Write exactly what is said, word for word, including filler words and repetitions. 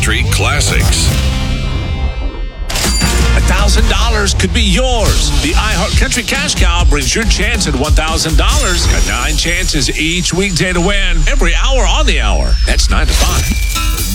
country classics. one thousand dollars could be yours. The iHeart Country Cash Cow brings your chance at one thousand dollars. Got nine chances each weekday to win every hour on the hour. That's nine to five.